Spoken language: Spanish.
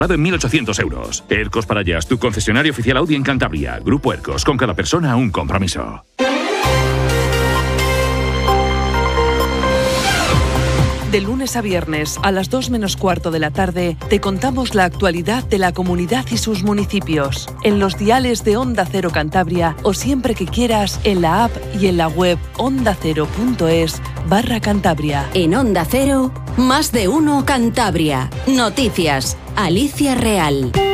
en 1.800 euros. Ercos Parallas, tu concesionario oficial Audi en Cantabria. Grupo Ercos, con cada persona un compromiso. De lunes a viernes, a las 2 menos cuarto de la tarde, te contamos la actualidad de la comunidad y sus municipios. En los diales de Onda Cero Cantabria o siempre que quieras en la app y en la web ondacero.es/Cantabria. En Onda Cero, más de uno Cantabria. Noticias. Alicia Real.